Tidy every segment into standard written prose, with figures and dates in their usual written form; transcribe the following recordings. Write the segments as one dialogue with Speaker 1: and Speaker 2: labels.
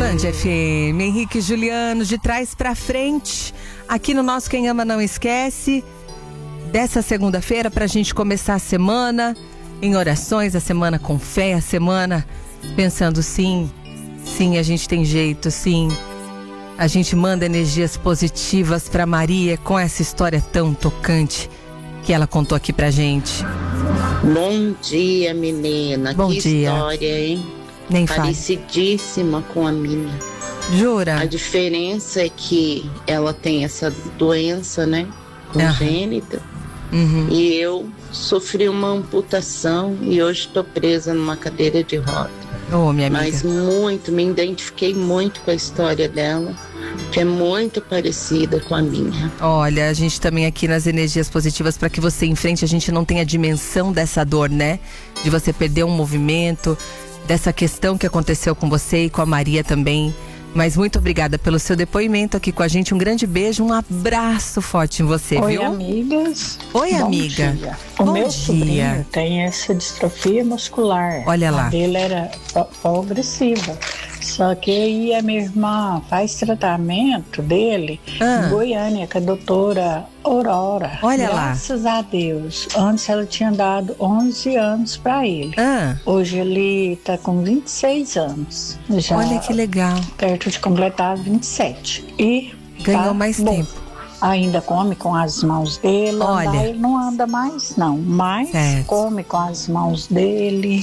Speaker 1: Band FM, Henrique e Juliano, de trás pra frente, aqui no nosso Quem Ama Não Esquece, dessa segunda-feira pra gente começar a semana em orações, a semana com fé, a semana pensando sim, a gente tem jeito, sim. A gente manda energias positivas pra Maria com essa história tão tocante que ela contou aqui pra gente.
Speaker 2: Bom dia, menina.
Speaker 1: Bom
Speaker 2: que
Speaker 1: dia.
Speaker 2: História, hein?
Speaker 1: Nem fale.
Speaker 2: Parecidíssima com a minha.
Speaker 1: Jura?
Speaker 2: A diferença é que ela tem essa doença, né? Congênita.
Speaker 1: Uhum.
Speaker 2: E eu sofri uma amputação e hoje estou presa numa cadeira de roda.
Speaker 1: Ô, minha amiga.
Speaker 2: Mas me identifiquei muito com a história dela, que é muito parecida com a minha.
Speaker 1: Olha, a gente também aqui nas energias positivas para que você enfrente, a gente não tenha a dimensão dessa dor, né? De você perder um movimento, dessa questão que aconteceu com você e com a Maria também. Mas muito obrigada pelo seu depoimento aqui com a gente. Um grande beijo, um abraço forte em você,
Speaker 3: Oi,
Speaker 1: viu?
Speaker 3: amigas.
Speaker 1: Oi,
Speaker 3: Bom
Speaker 1: amiga.
Speaker 3: Dia. O
Speaker 1: Bom
Speaker 3: meu
Speaker 1: dia.
Speaker 3: sobrinho tem essa distrofia muscular.
Speaker 1: Olha lá.
Speaker 3: A dele era progressiva. Só que aí a minha irmã faz tratamento dele em Goiânia com a doutora Aurora.
Speaker 1: Olha lá.
Speaker 3: Graças a Deus. Antes ela tinha dado 11 anos para ele. Hoje ele tá com 26 anos. Já
Speaker 1: Olha que legal.
Speaker 3: perto de completar 27. E
Speaker 1: Ganhou
Speaker 3: tá
Speaker 1: mais
Speaker 3: bom.
Speaker 1: tempo.
Speaker 3: Ainda come com as mãos dele.
Speaker 1: Olha.
Speaker 3: Andar, ele não anda mais, não. Mas
Speaker 1: Certo.
Speaker 3: come com as mãos dele.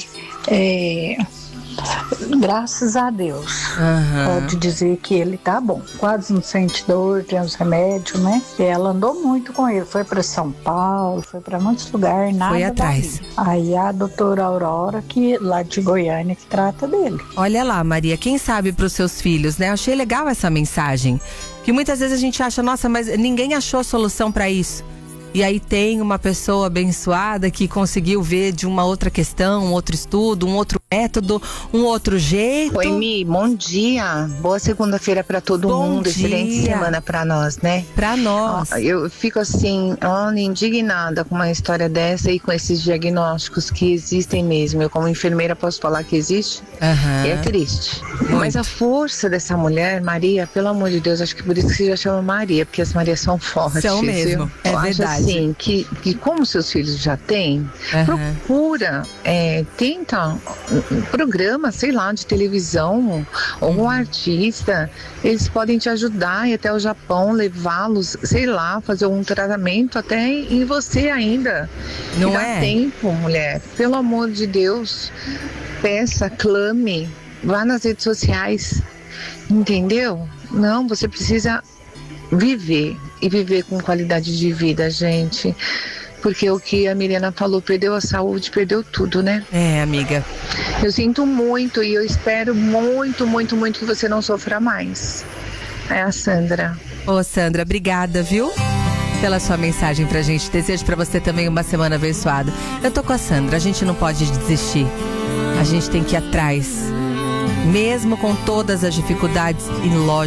Speaker 3: Graças a Deus. Pode dizer que ele tá bom. Quase não sente dor, tem os remédios, né? Ela andou muito com ele. Foi para São Paulo, foi para muitos lugares, nada.
Speaker 1: Foi atrás.
Speaker 3: daí. Aí a doutora Aurora, que lá de Goiânia, que trata dele.
Speaker 1: Olha lá, Maria, quem sabe para os seus filhos, né? Achei legal essa mensagem. Que muitas vezes a gente acha, nossa, mas ninguém achou solução para isso. E aí tem uma pessoa abençoada que conseguiu ver de uma outra questão, um outro estudo, um outro método, um outro jeito.
Speaker 4: Oi, Mi, bom dia. Boa segunda-feira pra todo mundo.
Speaker 1: dia.
Speaker 4: Excelente semana pra nós, né?
Speaker 1: Pra nós.
Speaker 4: Eu fico assim, indignada com uma história dessa e com esses diagnósticos que existem mesmo. Eu, como enfermeira, posso falar que existe? É triste. Mas a força dessa mulher, Maria, pelo amor de Deus, acho que por isso que você já chama Maria, porque as Marias são fortes.
Speaker 1: São mesmo,
Speaker 4: viu?
Speaker 1: é
Speaker 4: Eu
Speaker 1: verdade.
Speaker 4: acho assim, que como seus filhos já têm, procura, tenta um programa, sei lá, de televisão, algum artista, eles podem te ajudar, ir até o Japão, levá-los, sei lá, fazer um tratamento até em você ainda.
Speaker 1: Não
Speaker 4: Dá
Speaker 1: é?
Speaker 4: tempo, mulher, pelo amor de Deus, peça, clame, vá nas redes sociais, entendeu? Não, você precisa viver e viver com qualidade de vida, gente, porque o que a Milena falou, perdeu a saúde, perdeu tudo, né?
Speaker 1: É, amiga.
Speaker 4: Eu sinto muito e eu espero muito, muito, muito que você não sofra mais. É a Sandra.
Speaker 1: Ô, Sandra, obrigada, viu? Pela sua mensagem pra gente. Desejo pra você também uma semana abençoada. Eu tô com a Sandra, a gente não pode desistir. A gente tem que ir atrás. Mesmo com todas as dificuldades e lógico.